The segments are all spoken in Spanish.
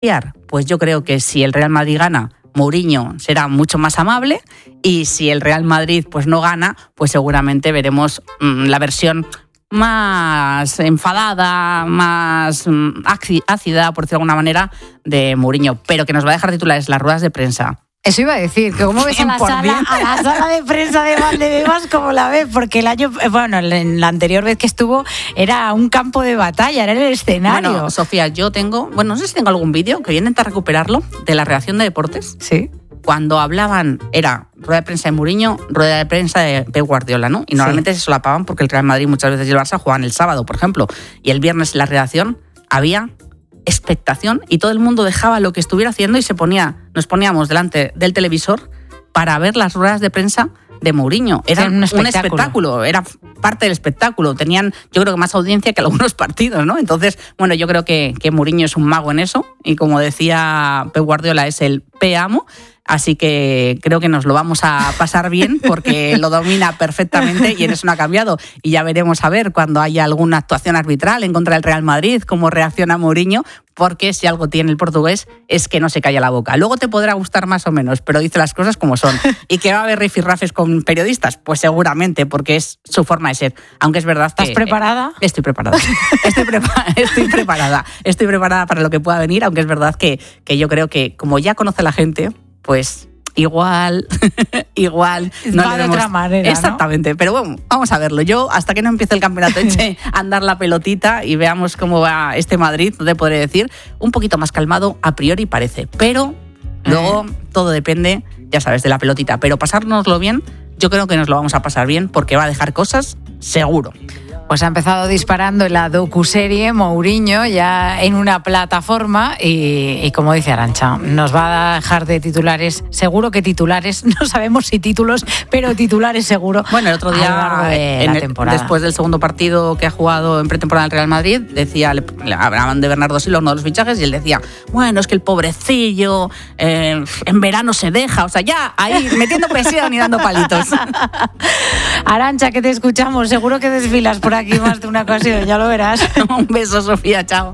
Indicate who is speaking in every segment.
Speaker 1: Pues yo creo que si el Real Madrid gana, Mourinho será mucho más amable, y si el Real Madrid pues no gana, pues seguramente veremos la versión más enfadada, más ácida, por decirlo de alguna manera, de Mourinho, pero que nos va a dejar titulares las ruedas de prensa.
Speaker 2: Eso iba a decir, que cómo ves a la sala de prensa de Valdebebas, ¿cómo la ves? Porque en la anterior vez que estuvo era un campo de batalla, era el escenario.
Speaker 1: Bueno, Sofía, yo tengo, no sé si tengo algún vídeo, que voy a intentar recuperarlo, de la redacción de deportes.
Speaker 2: Sí.
Speaker 1: Cuando hablaban, era rueda de prensa de Mourinho, rueda de prensa de Pep Guardiola, ¿no? Y normalmente se solapaban porque el Real Madrid muchas veces y el Barça jugaban el sábado, por ejemplo. Y el viernes en la redacción había expectación y todo el mundo dejaba lo que estuviera haciendo y nos poníamos delante del televisor para ver las ruedas de prensa de Mourinho. Era un espectáculo, era parte del espectáculo. Tenían, yo creo que más audiencia que algunos partidos, ¿no? Entonces, yo creo que Mourinho es un mago en eso y, como decía Pep Guardiola, es el P-amo. Así que creo que nos lo vamos a pasar bien porque lo domina perfectamente y en eso no ha cambiado. Y ya veremos a ver cuando haya alguna actuación arbitral en contra del Real Madrid, cómo reacciona Mourinho, porque si algo tiene el portugués es que no se calla la boca. Luego te podrá gustar más o menos, pero dice las cosas como son. ¿Y que va a haber rifirrafes con periodistas? Pues seguramente, porque es su forma de ser. Aunque es verdad que...
Speaker 2: ¿Estás preparada?
Speaker 1: Estoy preparada. Estoy preparada para lo que pueda venir, aunque es verdad que yo creo que, como ya conoce la gente, pues igual
Speaker 2: no va de otra manera,
Speaker 1: exactamente, ¿no? Pero bueno, vamos a verlo. Yo, hasta que no empiece el campeonato, eche a andar la pelotita y veamos cómo va este Madrid, no te podré decir, un poquito más calmado a priori parece, pero luego todo depende, ya sabes, de la pelotita. Pero pasárnoslo bien, yo creo que nos lo vamos a pasar bien porque va a dejar cosas seguro.
Speaker 2: Pues ha empezado disparando en la docuserie Mourinho ya en una plataforma y como dice Arantxa, nos va a dejar de titulares, seguro que titulares, no sabemos si títulos, pero titulares seguro.
Speaker 1: Bueno, el otro día, después del segundo partido que ha jugado en pretemporada el Real Madrid, decía, le hablaban de Bernardo Silva, uno de los fichajes, y él decía, es que el pobrecillo en verano se deja, o sea, ya ahí metiendo presión y dando palitos.
Speaker 2: Arantxa, que te escuchamos, seguro que desfilas por aquí más de una ocasión, ya lo verás.
Speaker 1: Un beso, Sofía, chao.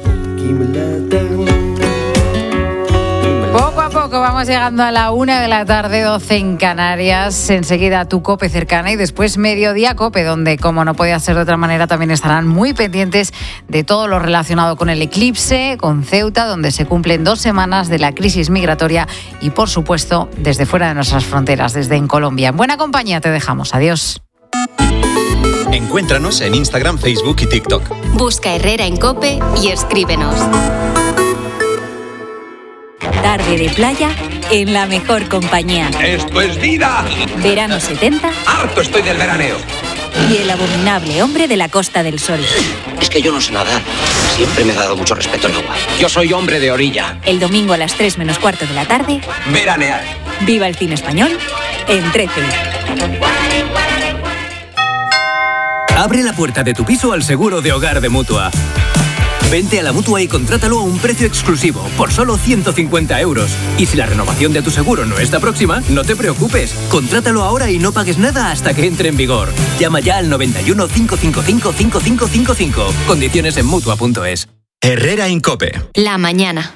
Speaker 2: Poco a poco vamos llegando a la 1:00 p.m, 12 en Canarias. Enseguida tu COPE cercana y después Mediodía COPE, donde, como no podía ser de otra manera, también estarán muy pendientes de todo lo relacionado con el eclipse, con Ceuta, donde se cumplen 2 semanas de la crisis migratoria y, por supuesto, desde fuera de nuestras fronteras, desde en Colombia. En buena compañía te dejamos. Adiós.
Speaker 3: Encuéntranos en Instagram, Facebook y TikTok.
Speaker 4: Busca Herrera en COPE y escríbenos. Tarde de playa en la mejor compañía.
Speaker 5: ¡Esto es vida!
Speaker 4: Verano 70.
Speaker 5: ¡Harto estoy del veraneo!
Speaker 4: Y el abominable hombre de la Costa del Sol.
Speaker 6: Es que yo no sé nadar. Siempre me ha dado mucho respeto el agua. Yo soy hombre de orilla.
Speaker 4: El domingo a las 3 menos cuarto de la tarde.
Speaker 5: Veranear.
Speaker 4: Viva el cine español en 13.
Speaker 7: Abre la puerta de tu piso al seguro de hogar de Mutua. Vente a la Mutua y contrátalo a un precio exclusivo, por solo 150 euros. Y si la renovación de tu seguro no está próxima, no te preocupes. Contrátalo ahora y no pagues nada hasta que entre en vigor. Llama ya al 91 555 5555. Condiciones en Mutua.es.
Speaker 3: Herrera en COPE.
Speaker 4: La mañana.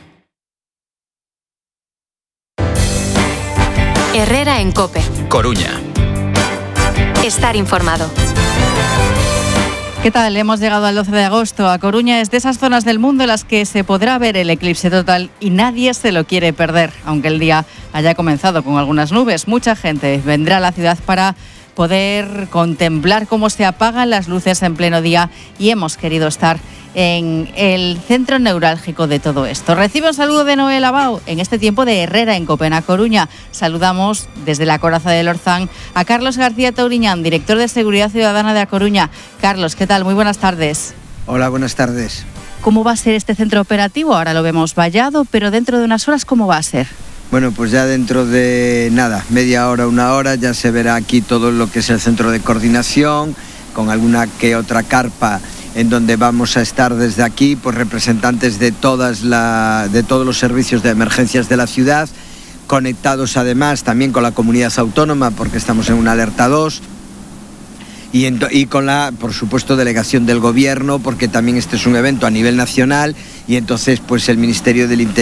Speaker 4: Herrera en COPE.
Speaker 3: Coruña.
Speaker 4: Estar informado.
Speaker 8: ¿Qué tal? Hemos llegado al 12 de agosto. A Coruña es de esas zonas del mundo en las que se podrá ver el eclipse total y nadie se lo quiere perder. Aunque el día haya comenzado con algunas nubes, mucha gente vendrá a la ciudad para poder contemplar cómo se apagan las luces en pleno día y hemos querido estar en el centro neurálgico de todo esto. Recibe un saludo de Noel Abao en este tiempo de Herrera en COPE, A Coruña. Saludamos desde la Coraza del Orzán a Carlos García Touriñán, director de Seguridad Ciudadana de A Coruña. Carlos, ¿qué tal? Muy buenas tardes.
Speaker 9: Hola, buenas tardes.
Speaker 8: ¿Cómo va a ser este centro operativo? Ahora lo vemos vallado, pero dentro de unas horas, ¿cómo va a ser?
Speaker 9: Bueno, pues ya dentro de media hora, una hora, ya se verá aquí todo lo que es el centro de coordinación, con alguna que otra carpa en donde vamos a estar desde aquí, pues representantes de todos los servicios de emergencias de la ciudad, conectados además también con la comunidad autónoma, porque estamos en una alerta 2. y con la, por supuesto, delegación del Gobierno, porque también este es un evento a nivel nacional, y entonces pues el Ministerio del Interior